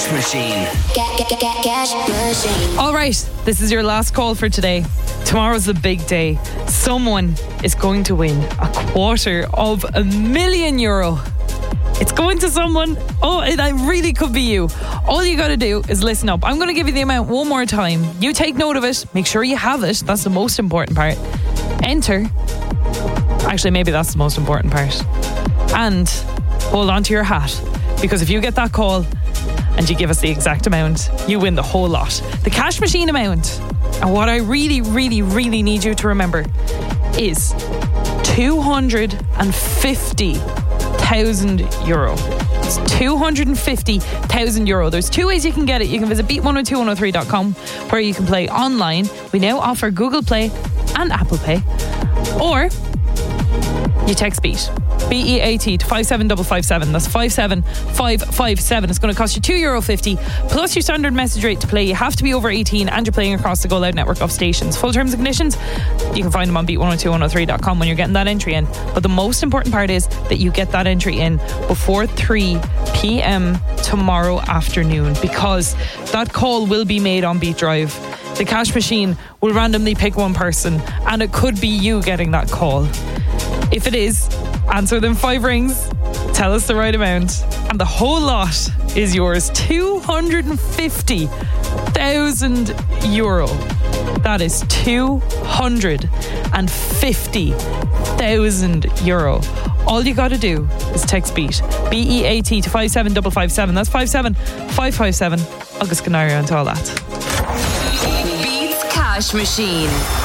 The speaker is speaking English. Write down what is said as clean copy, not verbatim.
Cash Machine. Cash Machine. All right, this is your last call for today. Tomorrow's the big day. Someone is going to win €250,000. It's going to someone. Oh, it really could be you. All you got to do is listen up. I'm going to give you the amount one more time. You take note of it. Make sure you have it. That's the most important part. Enter. Actually, maybe that's the most important part. And hold on to your hat. Because if you get that call and you give us the exact amount, you win the whole lot. The Cash Machine amount. And what I really, really, really need you to remember is €250,000. It's €250,000. There's two ways you can get it. You can visit beat102103.com where you can play online. We now offer Google Play and Apple Pay. Or you text BEAT. BEAT to 57557. That's 57557. It's going to cost you €2.50 plus your standard message rate to play. You have to be over 18 and you're playing across the Go Loud network of stations. Full terms and conditions, you can find them on beat102103.com when you're getting that entry in. But the most important part is that you get that entry in before 3 p.m. tomorrow afternoon, because that call will be made on Beat Drive. The Cash Machine will randomly pick one person and it could be you getting that call. If it is, answer them 5 rings, tell us the right amount, and the whole lot is yours. €250,000. That is €250,000. All you got to do is text BEAT, BEAT to 57557. That's 57557. Agus Canaria and all that. Beats Cash Machine.